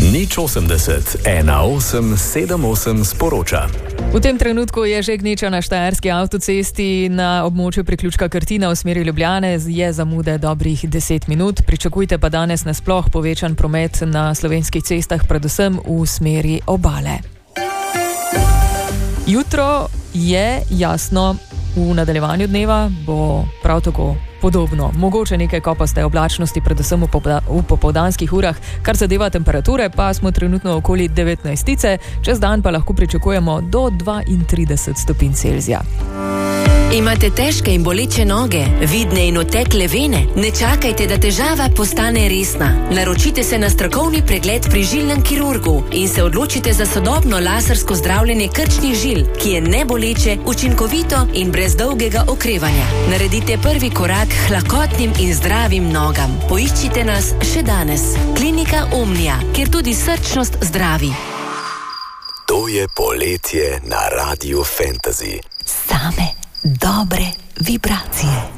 080 1878 sporoča. V tem trenutku je že gneča na štajerski avtocesti na območju priključka Krtina v smeri Ljubljane, je zamude dobrih 10 minut. Pričakujte pa danes nasploh povečan promet na slovenskih cestah, predvsem v smeri obale. Jutro je jasno, v nadaljevanju dneva bo prav tako podobno. Mogoče nekaj kopaste oblačnosti, predvsem v popoldanskih urah. Kar zadeva temperature, pa smo trenutno okoli 19, čez dan pa lahko pričakujemo do 32 stopinj Celzija. Imate težke in boleče noge, vidne in otekle vene? Ne čakajte, da težava postane resna. Naročite se na strokovni pregled pri žilnem kirurgu in se odločite za sodobno lasersko zdravljenje krčnih žil, ki je neboleče, učinkovito in brez dolgega okrevanja. Naredite prvi korak k lahkotnim in zdravim nogam. Poiščite nas še danes. Klinika Omnia, kjer tudi srčnost zdravi. To je poletje na Radiu Fantasy. Same dobre vibracije.